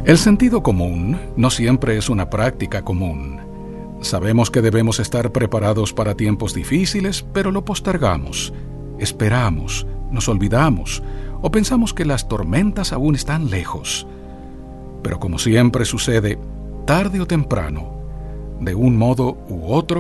El sentido común no siempre es una práctica común. Sabemos que debemos estar preparados para tiempos difíciles, pero lo postergamos, esperamos, nos olvidamos o pensamos que las tormentas aún están lejos. Pero como siempre sucede, tarde o temprano, de un modo u otro,